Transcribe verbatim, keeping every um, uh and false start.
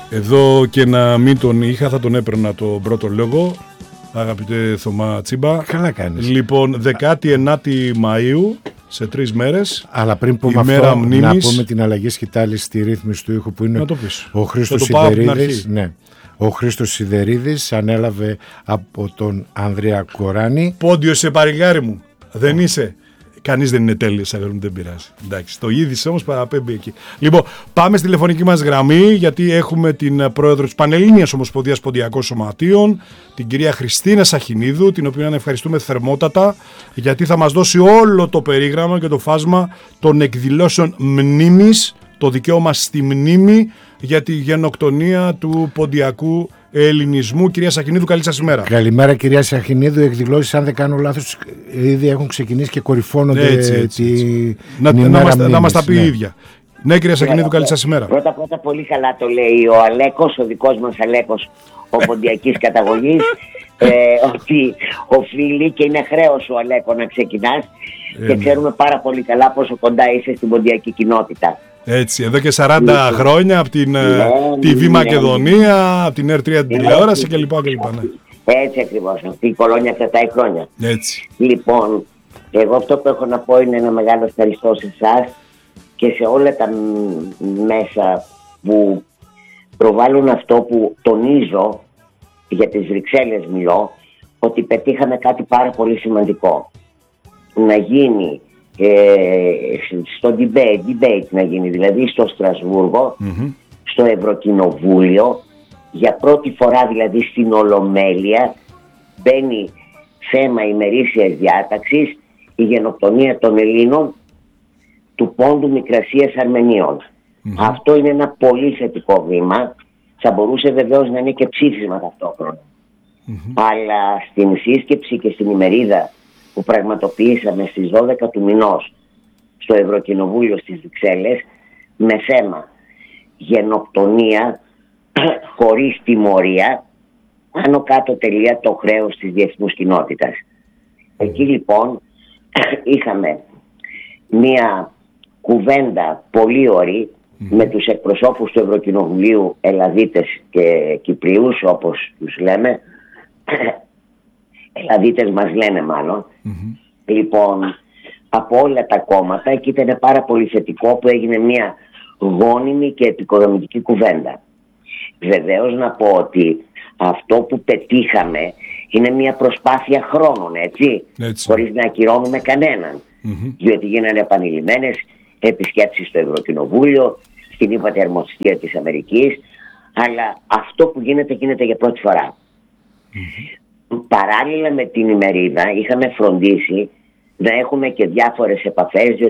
Εδώ και να μην τον είχα θα τον έπαιρνα τον πρώτο λόγο, αγαπητέ Θωμά Τσίμπα. Καλά κάνεις. Λοιπόν, δεκάτη ενάτη Μαΐου, σε τρεις μέρες. Αλλά πριν πούμε αυτό, μνήμης, να πούμε την αλλαγή σκητάλης στη ρύθμιση του ήχου που είναι ο Χρήστος Σιδερίδης. Ναι. Ο Χρήστος Σιδερίδης ανέλαβε από τον Ανδρέα Κοράνη. Πόντιος σε παρηγάρι μου. Δεν είσαι. Κανείς δεν είναι τέλειος, αγόρι μου, δεν πειράζει. Εντάξει, το είδησε όμως, παραπέμπει εκεί. Λοιπόν, πάμε στη τηλεφωνική μας γραμμή, γιατί έχουμε την πρόεδρο της Πανελλήνιας Ομοσπονδίας Ποντιακών Σωματείων, την κυρία Χριστίνα Σαχινίδου, την οποία ευχαριστούμε θερμότατα, γιατί θα μας δώσει όλο το περίγραμμα και το φάσμα των εκδηλώσεων μνήμης, το δικαίωμα στη μνήμη για τη γενοκτονία του ποντιακού ελληνισμού. Κυρία Σαχινίδου, καλή σας ημέρα. Καλημέρα, κυρία Σαχινίδου. Οι εκδηλώσεις, αν δεν κάνω λάθος, ήδη έχουν ξεκινήσει και κορυφώνονται έτσι, έτσι, τη... έτσι. Να, να, μας, να μας τα πει η ναι. ίδια. Ναι, κυρία Σαχινίδου, καλή σας ημέρα. Πρώτα πρώτα πολύ καλά το λέει ο Αλέκος, ο δικός μας Αλέκος, ο ποντιακής καταγωγής, ε, ότι οφείλει και είναι χρέος ο Αλέκο να ξεκινάς ε, και ξέρουμε πάρα πολύ καλά πόσο κοντά είσαι στην ποντιακή κοινότητα. Έτσι, εδώ και σαράντα ναι. χρόνια από την ναι, τι βι ναι, Μακεδονία, ναι. από την Ερ τρία την τηλεόραση κλπ. Ναι. Έτσι ακριβώς, αυτή η κολόνια κρατάει χρόνια. Έτσι. Λοιπόν, εγώ αυτό που έχω να πω είναι ένα μεγάλο ευχαριστώ σε εσάς και σε όλα τα μέσα που προβάλλουν αυτό που τονίζω, για τις Βρυξέλλες μιλώ, ότι πετύχαμε κάτι πάρα πολύ σημαντικό. Να γίνει Ε, στο debate, debate να γίνει, δηλαδή στο Στρασβούργο, mm-hmm. στο Ευρωκοινοβούλιο, για πρώτη φορά δηλαδή στην Ολομέλεια μπαίνει θέμα ημερήσιας διάταξης η γενοκτονία των Ελλήνων του πόντου Μικρασίας Αρμενίων. Mm-hmm. Αυτό είναι ένα πολύ θετικό βήμα. Θα μπορούσε βεβαίως να είναι και ψήφισμα ταυτόχρονα. Mm-hmm. Αλλά στην σύσκεψη και στην ημερίδα που πραγματοποιήσαμε στις δώδεκα του μηνός στο Ευρωκοινοβούλιο στις Βρυξέλλες, με θέμα γενοκτονία χωρίς τιμωρία, άνω κάτω τελεία το χρέος της διεθνούς κοινότητας. Εκεί λοιπόν είχαμε μία κουβέντα πολύ ωραία με τους εκπροσώπους του Ευρωκοινοβουλίου, Ελλαδίτες και Κυπριούς όπως τους λέμε. Ελλαδίτες μας λένε μάλλον. Mm-hmm. Λοιπόν, από όλα τα κόμματα, και ήταν πάρα πολύ θετικό που έγινε μια γόνιμη και επικοδομητική κουβέντα. Βεβαίως να πω ότι αυτό που πετύχαμε είναι μια προσπάθεια χρόνων, έτσι, έτσι. χωρίς να ακυρώνουμε κανέναν. Mm-hmm. Διότι γίνανε επανειλημμένες επισκέψεις στο Ευρωκοινοβούλιο, στην ύπατη αρμοστία της Αμερικής, αλλά αυτό που γίνεται, γίνεται για πρώτη φορά. Mm-hmm. Παράλληλα με την ημερίδα είχαμε φροντίσει να έχουμε και διάφορες επαφές,